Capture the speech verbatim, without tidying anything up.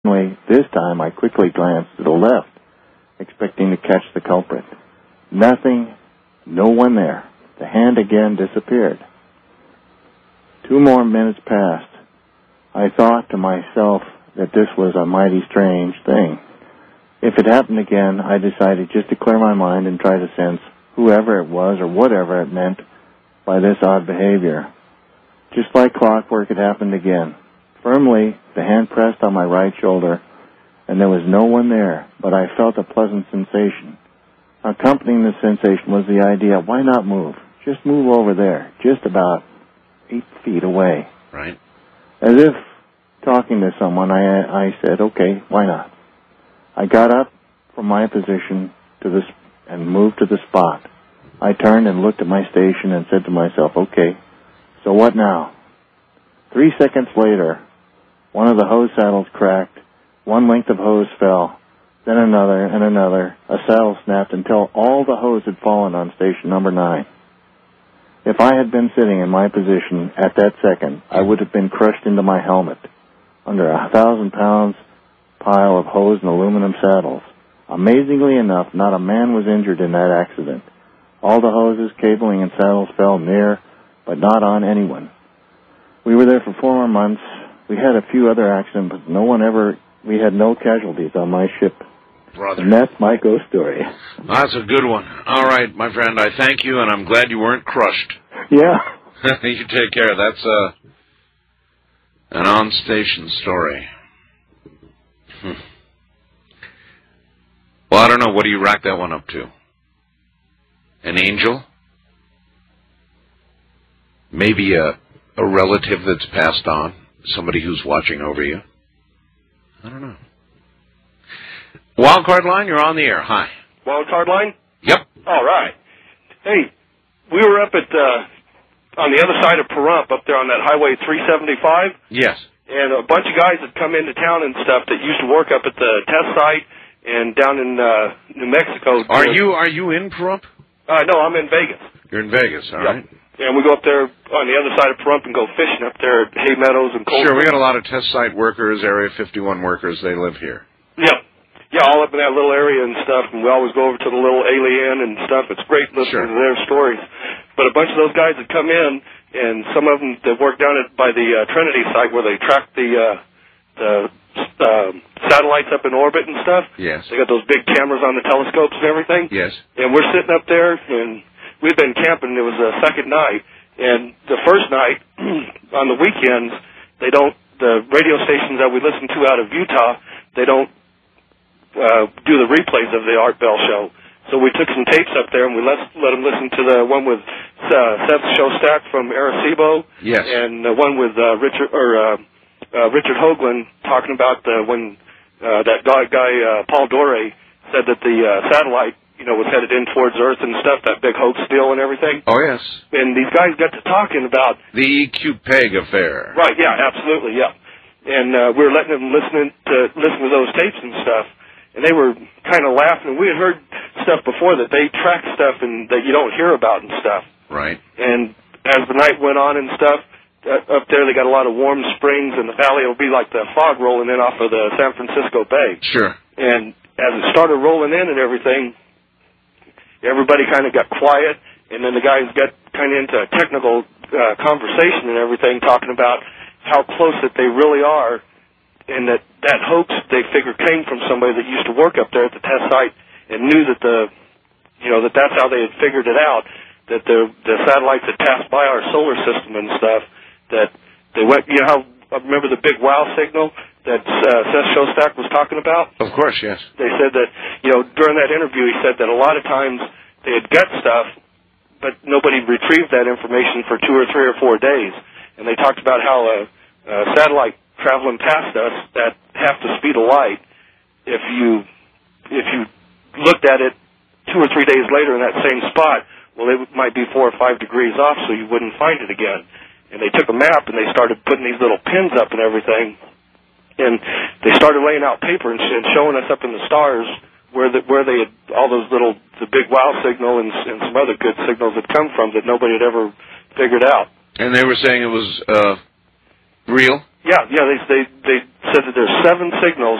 This time I quickly glanced to the left, expecting to catch the culprit. Nothing, no one there. The hand again disappeared. Two more minutes passed. I thought to myself that this was a mighty strange thing. If it happened again, I decided just to clear my mind and try to sense whoever it was or whatever it meant by this odd behavior. Just like clockwork, it happened again. Firmly, the hand pressed on my right shoulder, and there was no one there, but I felt a pleasant sensation. Accompanying the sensation was the idea, why not move? Just move over there, just about eight feet away. Right. As if talking to someone, I, I said, okay, why not? I got up from my position to this and moved to the spot. I turned and looked at my station and said to myself, okay, so what now? Three seconds later, one of the hose saddles cracked, one length of hose fell, then another and another. A saddle snapped until all the hose had fallen on station number nine. If I had been sitting in my position at that second, I would have been crushed into my helmet under a thousand pounds pile of hose and aluminum saddles. Amazingly enough, not a man was injured in that accident. All the hoses, cabling, and saddles fell near, but not on anyone. We were there for four more months. We had a few other accidents, but no one ever, we had no casualties on my ship. Brother. And that's my ghost story. That's a good one. All right, my friend, I thank you, and I'm glad you weren't crushed. Yeah. You take care. That's uh, an on-station story. Hmm. Well, I don't know. What do you rack that one up to? An angel? Maybe a, a relative that's passed on? Somebody who's watching over you? I don't know. Wildcard line, you're on the air. Hi. Wildcard line? Yep. All right. Hey, we were up at, uh, on the other side of Pahrump, up there on that Highway three seventy-five. Yes. And a bunch of guys had come into town and stuff that used to work up at the test site and down in uh, New Mexico. Are you are you in Pahrump? Uh, no, I'm in Vegas. You're in Vegas, all yep. right. And we go up there on the other side of Pahrump and go fishing up there at Hay Meadows and Cold Sure, we got a lot of test site workers, Area fifty-one workers. They live here. Yep. Yeah, all up in that little area and stuff, and we always go over to the little alien and stuff. It's great listening sure. to their stories. But a bunch of those guys had come in, and some of them that worked down at by the uh, Trinity site where they track the uh, the uh, satellites up in orbit and stuff. Yes. They got those big cameras on the telescopes and everything. Yes. And we're sitting up there, and we've been camping. It was the second night, and the first night on the weekends, they don't. The radio stations that we listen to out of Utah, they don't. Uh, do the replays of the Art Bell show. So we took some tapes up there and we let, let them listen to the one with uh, Seth Shostak from Arecibo. Yes. And the one with uh, Richard or uh, uh, Richard Hoagland talking about the, when uh, that guy, guy uh, Paul Dore said that the uh, satellite, you know, was headed in towards Earth and stuff, that big hoax deal and everything. Oh, yes. And these guys got to talking about the E Q Peg affair. Right, yeah, absolutely, yeah. And uh, we were letting them listen to, listen to those tapes and stuff. And they were kind of laughing. We had heard stuff before that they track stuff and that you don't hear about and stuff. Right. And as the night went on and stuff, uh, up there they got a lot of warm springs, and the valley will be like the fog rolling in off of the San Francisco Bay. Sure. And as it started rolling in and everything, everybody kind of got quiet, and then the guys got kind of into a technical uh, conversation and everything, talking about how close that they really are. And that that hoax, they figure, came from somebody that used to work up there at the test site and knew that the, you know, that that's how they had figured it out, that the the satellites had passed by our solar system and stuff, that they went, you know how, remember the big wow signal that uh, Seth Shostak was talking about? Of course, yes. They said that, you know, during that interview, he said that a lot of times they had got stuff, but nobody retrieved that information for two or three or four days. And they talked about how a, a satellite traveling past us at half the speed of light, if you if you looked at it two or three days later in that same spot, well, it might be four or five degrees off, so you wouldn't find it again. And they took a map and they started putting these little pins up and everything, and they started laying out paper and, and showing us up in the stars where the, where they had all those little the big wow signal and, and some other good signals had come from that nobody had ever figured out. And they were saying it was uh, real. Yeah, yeah. They they they said that there's seven signals